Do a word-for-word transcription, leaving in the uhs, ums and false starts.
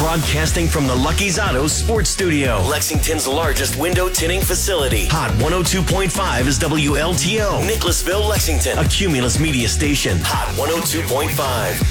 Broadcasting from the Lucky's Auto Sports Studio, Lexington's largest window tinting facility. Hot one oh two point five is W L T O. Nicholasville, Lexington. A Cumulus media station. Hot one oh two point five.